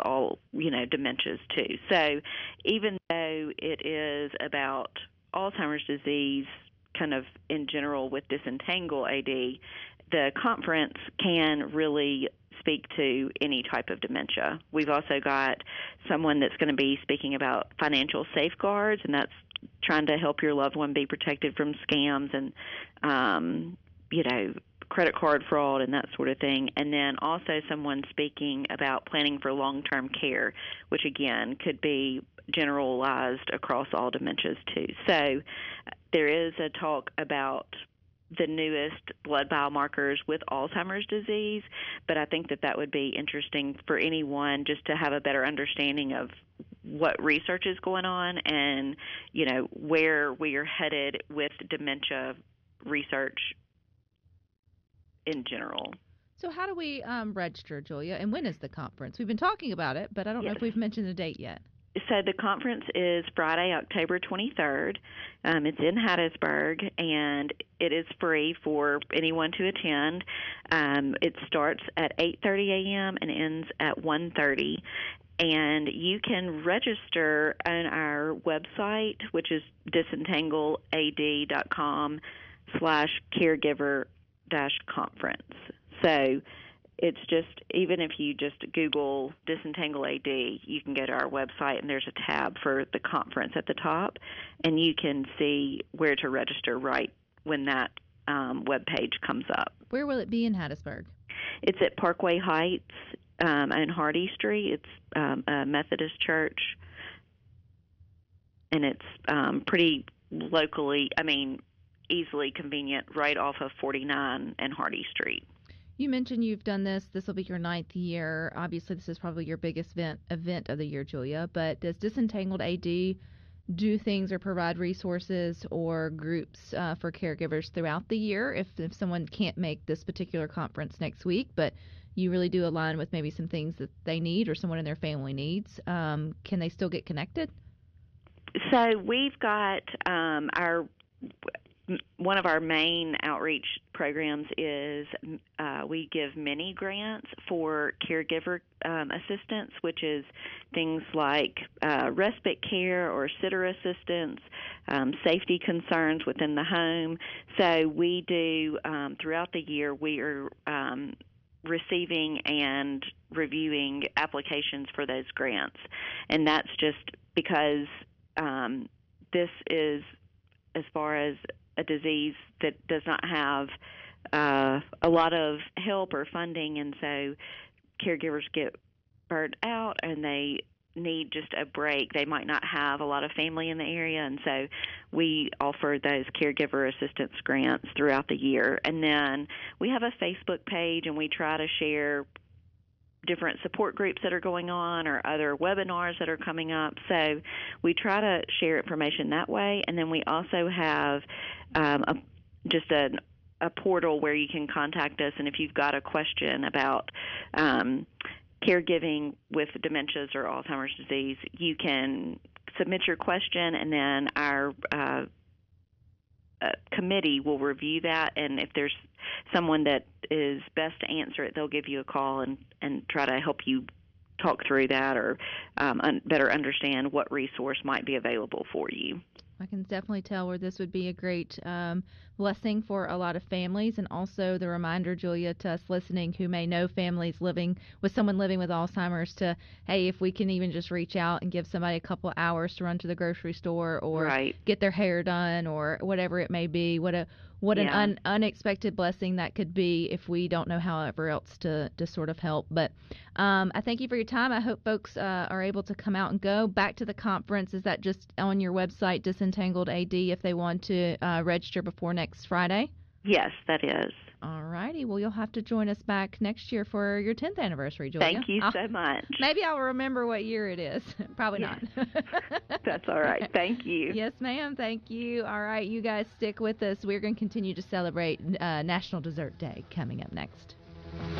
all, dementias too. So even though it is about Alzheimer's disease kind of in general with Disentangle AD, the conference can really speak to any type of dementia. We've also got someone that's going to be speaking about financial safeguards, and that's trying to help your loved one be protected from scams and, credit card fraud and that sort of thing. And then also someone speaking about planning for long-term care, which again could be generalized across all dementias too. So there is a talk about the newest blood biomarkers with Alzheimer's disease, but I think that would be interesting for anyone just to have a better understanding of what research is going on and, where we are headed with dementia research in general. So how do we register, Julia, and when is the conference? We've been talking about it, but I don't know if we've mentioned the date yet. So the conference is Friday, October 23rd. It's in Hattiesburg, and it is free for anyone to attend. It starts at 8:30 a.m. and ends at 1:30. And you can register on our website, which is disentanglead.com/caregiver-conference. So it's just, even if you just Google Disentangle AD, you can go to our website and there's a tab for the conference at the top, and you can see where to register right when that web page comes up. Where will it be in Hattiesburg? It's at Parkway Heights on Hardy Street. It's a Methodist church, and it's pretty locally, easily convenient, right off of 49 and Hardy Street. You mentioned you've done this. This will be your 9th year. Obviously, this is probably your biggest event of the year, Julia. But does Disentangled AD do things or provide resources or groups for caregivers throughout the year? If someone can't make this particular conference next week, but you really do align with maybe some things that they need or someone in their family needs, can they still get connected? So we've got one of our main outreach programs is we give mini grants for caregiver assistance, which is things like respite care or sitter assistance, safety concerns within the home. So we do, throughout the year, we are receiving and reviewing applications for those grants. And that's just because this is, as far as a disease that does not have a lot of help or funding, and so caregivers get burnt out and they need just a break. They might not have a lot of family in the area, and so we offer those caregiver assistance grants throughout the year. And then we have a Facebook page, and we try to share different support groups that are going on or other webinars that are coming up. So we try to share information that way. And then we also have a portal where you can contact us, and if you've got a question about caregiving with dementias or Alzheimer's disease, you can submit your question, and then our committee will review that, and if there's someone that is best to answer it, they'll give you a call and try to help you talk through that or better understand what resource might be available for you. I can definitely tell where this would be a great blessing for a lot of families, and also the reminder, Julia, to us listening who may know families living with someone living with Alzheimer's to, hey, if we can even just reach out and give somebody a couple of hours to run to the grocery store or get their hair done or whatever it may be, what an unexpected blessing that could be if we don't know however else to sort of help. But I thank you for your time. I hope folks are able to come out and go back to the conference. Is that just on your website, Disentangled AD, if they want to register before next Friday? Yes, that is. All righty. Well, you'll have to join us back next year for your 10th anniversary, Julia. Thank you so much. Maybe I'll remember what year it is. Probably not. That's all right. Thank you. Yes, ma'am. Thank you. All right. You guys stick with us. We're going to continue to celebrate National Dessert Day coming up next.